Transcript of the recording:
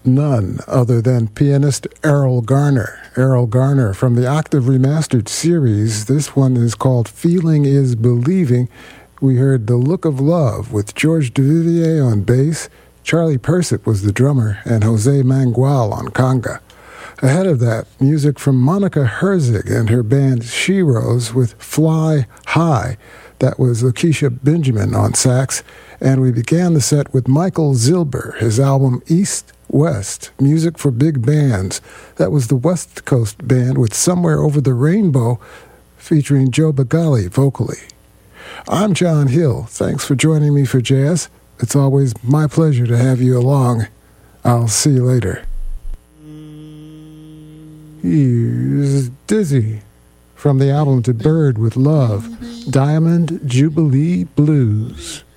none other than pianist Errol Garner. Errol Garner from the Octave Remastered series. This one is called Feeling is Believing. We heard The Look of Love with George Duvivier on bass, Charlie Persip was the drummer, and Jose Mangual on conga. Ahead of that, music from Monica Herzig and her band She-Rose with Fly High. That was Lakeisha Benjamin on sax. And we began the set with Michael Zilber, his album East West, Music for Big Bands. That was the West Coast band with Somewhere Over the Rainbow, featuring Joe Bagali vocally. I'm John Hill. Thanks for joining me for jazz. It's always my pleasure to have you along. I'll see you later. Here's Dizzy from the album To Bird with Love, Diamond Jubilee Blues.